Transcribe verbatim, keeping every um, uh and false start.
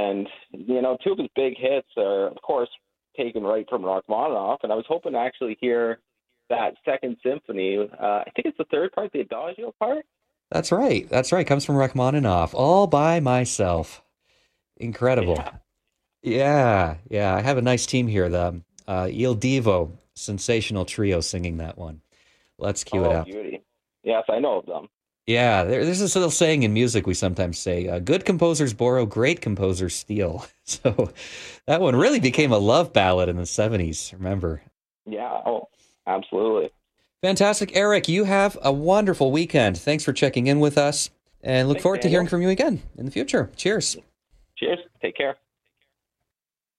And, you know, two of his big hits are, of course, taken right from Rachmaninoff. And I was hoping to actually hear that second symphony. Uh, I think it's the third part, the Adagio part. That's right. That's right. Comes from Rachmaninoff, all by myself. Incredible. Yeah. Yeah, yeah. I have a nice team here. The uh, Il Divo, sensational trio singing that one. Let's cue it Oh, up. beauty. Yes, I know of them. Yeah, there, there's this little saying in music we sometimes say, uh, good composers borrow, great composers steal. So that one really became a love ballad in the seventies, remember? Yeah. Oh, absolutely. Fantastic. Eric, you have a wonderful weekend. Thanks for checking in with us and look Thanks, forward to hearing Daniel. from you again in the future. Cheers. Cheers. Take care.